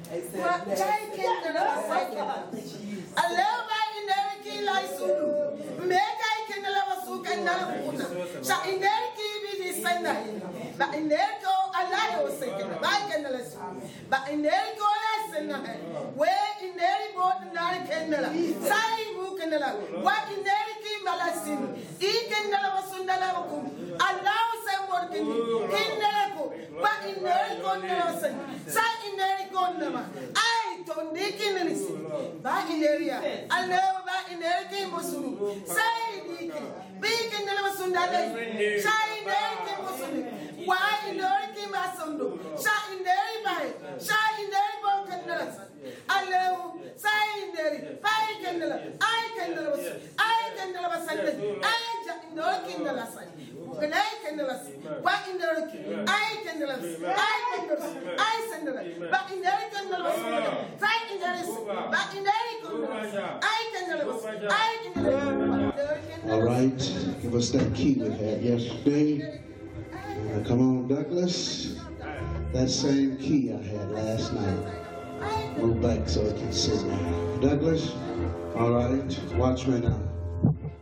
All right, give us that key we had yesterday. Come on, Douglas. That same key I had last night. Move back so I can sit now. Douglas, all right, watch me now.